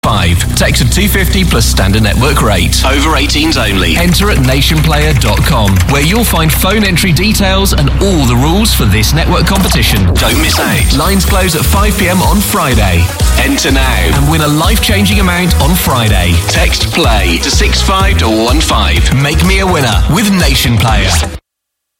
Text 250 plus standard network rate. Over 18s only. Enter at nationplayer.com, where you'll find phone entry details and all the rules for this network competition. Don't miss out. Lines close at 5 p.m. on Friday. Enter now and win a life-changing amount on Friday. Text PLAY to 65215. Make me a winner with Nation Player.